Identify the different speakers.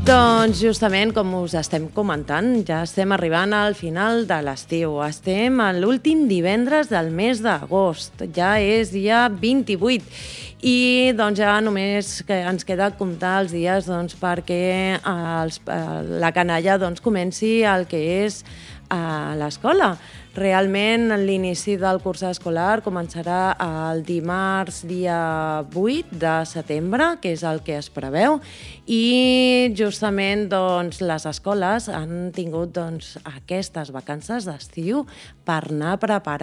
Speaker 1: Doncs justament, com us estem comentant, ja estem arribant al final de l'estiu. Estem a l'últim divendres del mes d'agost. Ja és dia 28. I doncs ja només ens queda comptar els dies perquè la canalla comenci el que és a l'escola. Realment l'inici del curs escolar començarà el dimarts dia 8 de setembre, que és el que es preveu, i justament les escoles han tingut aquestes vacances d'estiu per anar preparant